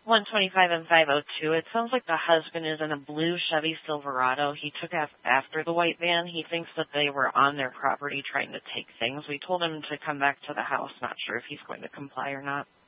125 and 502. It sounds like the husband is in a blue Chevy Silverado. He took after the white van. He thinks that they were on their property trying to take things. We told him to come back to the house. Not sure if he's going to comply or not.